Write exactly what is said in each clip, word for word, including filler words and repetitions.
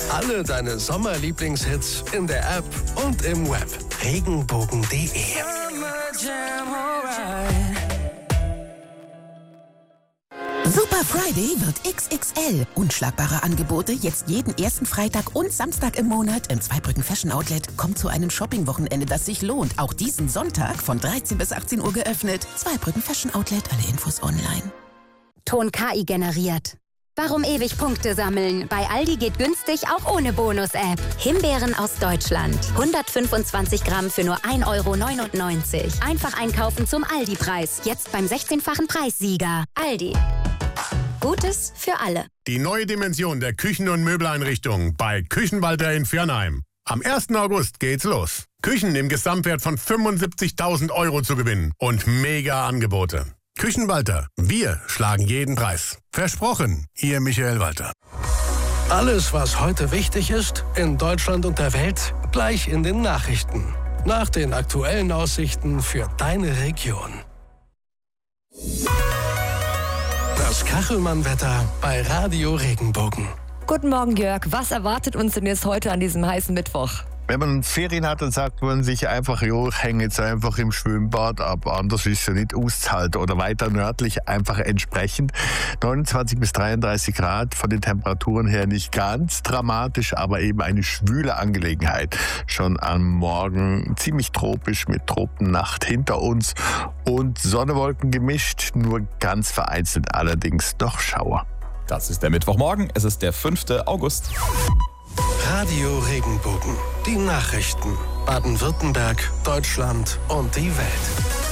Alle deine Sommerlieblingshits in der App und im Web. Regenbogen punkt de. Super Friday wird X X L. Unschlagbare Angebote jetzt jeden ersten Freitag und Samstag im Monat im Zweibrücken Fashion Outlet. Kommt zu einem Shopping-Wochenende, das sich lohnt. Auch diesen Sonntag von dreizehn bis achtzehn Uhr geöffnet. Zweibrücken Fashion Outlet, alle Infos online. Ton K I generiert. Warum ewig Punkte sammeln? Bei Aldi geht günstig auch ohne Bonus-App. Himbeeren aus Deutschland. hundertfünfundzwanzig Gramm für nur ein Euro neunundneunzig. Einfach einkaufen zum Aldi-Preis. Jetzt beim sechzehnfachen Preissieger. Aldi. Gutes für alle. Die neue Dimension der Küchen- und Möbeleinrichtungen bei Küchenwalter in Viernheim. Am ersten August geht's los. Küchen im Gesamtwert von fünfundsiebzigtausend Euro zu gewinnen und mega Angebote. Küchenwalter, wir schlagen jeden Preis. Versprochen, Ihr Michael Walter. Alles, was heute wichtig ist, in Deutschland und der Welt, gleich in den Nachrichten. Nach den aktuellen Aussichten für deine Region. Das Kachelmann-Wetter bei Radio Regenbogen. Guten Morgen, Jörg. Was erwartet uns denn jetzt heute an diesem heißen Mittwoch? Wenn man Ferien hat, dann sagt man sich einfach, jo, ich hänge jetzt einfach im Schwimmbad ab. Anders ist es ja nicht auszuhalten. Oder weiter nördlich einfach entsprechend. neunundzwanzig bis dreiunddreißig Grad, von den Temperaturen her nicht ganz dramatisch, aber eben eine schwüle Angelegenheit. Schon am Morgen ziemlich tropisch mit Tropennacht hinter uns und Sonne-Wolken gemischt, nur ganz vereinzelt allerdings noch Schauer. Das ist der Mittwochmorgen, es ist der fünfte August. Radio Regenbogen. Die Nachrichten. Baden-Württemberg, Deutschland und die Welt.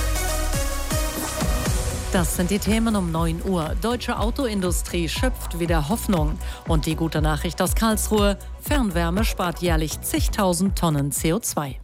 Das sind die Themen um neun Uhr. Deutsche Autoindustrie schöpft wieder Hoffnung. Und die gute Nachricht aus Karlsruhe: Fernwärme spart jährlich zigtausend Tonnen C O zwei.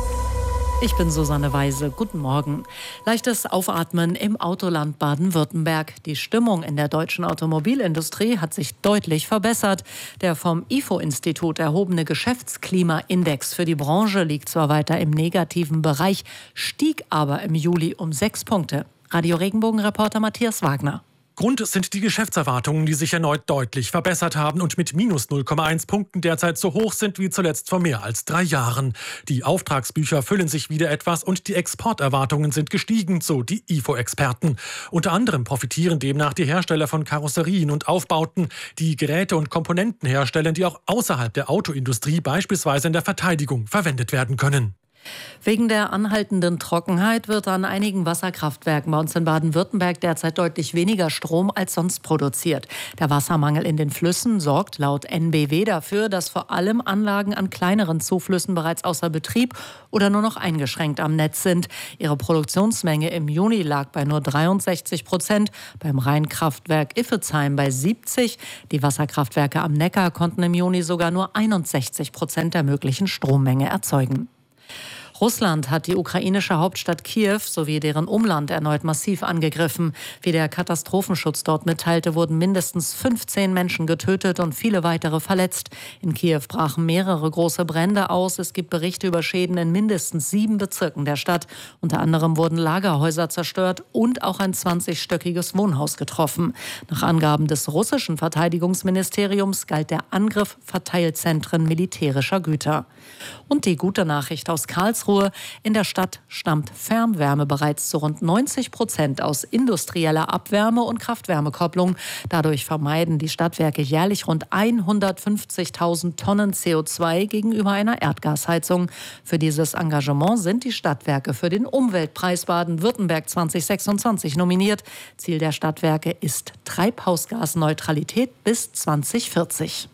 Ich bin Susanne Weise. Guten Morgen. Leichtes Aufatmen im Autoland Baden-Württemberg. Die Stimmung in der deutschen Automobilindustrie hat sich deutlich verbessert. Der vom I F O-Institut erhobene Geschäftsklimaindex für die Branche liegt zwar weiter im negativen Bereich, stieg aber im Juli um sechs Punkte. Radio Regenbogen-Reporter Matthias Wagner. Grund sind die Geschäftserwartungen, die sich erneut deutlich verbessert haben und mit minus null Komma eins Punkten derzeit so hoch sind wie zuletzt vor mehr als drei Jahren. Die Auftragsbücher füllen sich wieder etwas und die Exporterwartungen sind gestiegen, so die I F O-Experten. Unter anderem profitieren demnach die Hersteller von Karosserien und Aufbauten, die Geräte und Komponenten herstellen, die auch außerhalb der Autoindustrie, beispielsweise in der Verteidigung, verwendet werden können. Wegen der anhaltenden Trockenheit wird an einigen Wasserkraftwerken bei uns in Baden-Württemberg derzeit deutlich weniger Strom als sonst produziert. Der Wassermangel in den Flüssen sorgt laut N B W dafür, dass vor allem Anlagen an kleineren Zuflüssen bereits außer Betrieb oder nur noch eingeschränkt am Netz sind. Ihre Produktionsmenge im Juni lag bei nur dreiundsechzig Prozent, beim Rheinkraftwerk Iffezheim bei siebzig. Die Wasserkraftwerke am Neckar konnten im Juni sogar nur einundsechzig Prozent der möglichen Strommenge erzeugen. Russland hat die ukrainische Hauptstadt Kiew sowie deren Umland erneut massiv angegriffen. Wie der Katastrophenschutz dort mitteilte, wurden mindestens fünfzehn Menschen getötet und viele weitere verletzt. In Kiew brachen mehrere große Brände aus. Es gibt Berichte über Schäden in mindestens sieben Bezirken der Stadt. Unter anderem wurden Lagerhäuser zerstört und auch ein zwanzigstöckiges Wohnhaus getroffen. Nach Angaben des russischen Verteidigungsministeriums galt der Angriff Verteilzentren militärischer Güter. Und die gute Nachricht aus Karlsruhe: In der Stadt stammt Fernwärme bereits zu rund neunzig Prozent aus industrieller Abwärme- und Kraft-Wärme-Kopplung. Dadurch vermeiden die Stadtwerke jährlich rund hundertfünfzigtausend Tonnen C O zwei gegenüber einer Erdgasheizung. Für dieses Engagement sind die Stadtwerke für den Umweltpreis Baden-Württemberg zwanzig sechsundzwanzig nominiert. Ziel der Stadtwerke ist Treibhausgasneutralität bis zwanzig vierzig.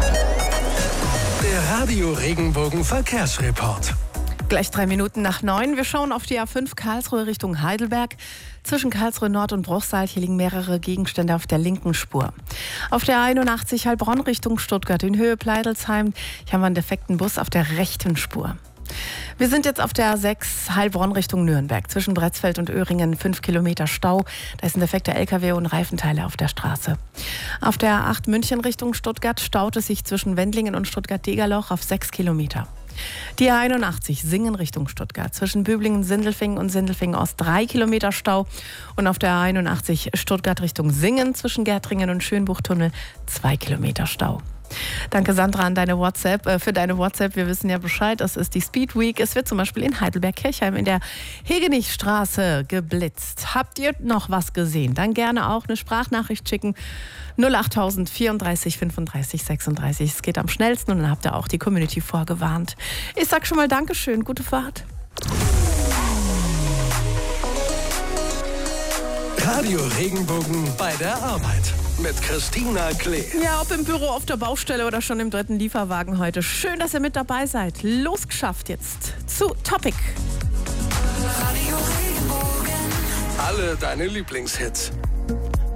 Der Radio Regenbogen Verkehrsreport. Gleich drei Minuten nach neun. Wir schauen auf die A fünf Karlsruhe Richtung Heidelberg. Zwischen Karlsruhe Nord und Bruchsal, hier liegen mehrere Gegenstände auf der linken Spur. Auf der A einundachtzig Heilbronn Richtung Stuttgart in Höhe Pleidelsheim. Hier haben wir einen defekten Bus auf der rechten Spur. Wir sind jetzt auf der A sechs Heilbronn Richtung Nürnberg. Zwischen Bretzfeld und Öhringen fünf Kilometer Stau. Da ist ein defekter L K W und Reifenteile auf der Straße. Auf der A acht München Richtung Stuttgart staut es sich zwischen Wendlingen und Stuttgart-Degerloch auf sechs Kilometer. Die A einundachtzig Singen Richtung Stuttgart. Zwischen Böblingen, Sindelfingen und Sindelfingen Ost drei Kilometer Stau. Und auf der A einundachtzig Stuttgart Richtung Singen zwischen Gärtringen und Schönbuchtunnel zwei Kilometer Stau. Danke, Sandra, an deine WhatsApp, äh, für deine WhatsApp. Wir wissen ja Bescheid, das ist die Speed Week. Es wird zum Beispiel in Heidelberg-Kirchheim in der Hegenichstraße geblitzt. Habt ihr noch was gesehen? Dann gerne auch eine Sprachnachricht schicken. null achttausend vierunddreißig fünfunddreißig sechsunddreißig. Es geht am schnellsten und dann habt ihr auch die Community vorgewarnt. Ich sag schon mal Dankeschön, gute Fahrt. Radio Regenbogen bei der Arbeit mit Christina Klee. Ja, ob im Büro, auf der Baustelle oder schon im dritten Lieferwagen heute. Schön, dass ihr mit dabei seid. Losgeschafft jetzt zu Topic. Radio Regenbogen. Alle deine Lieblingshits.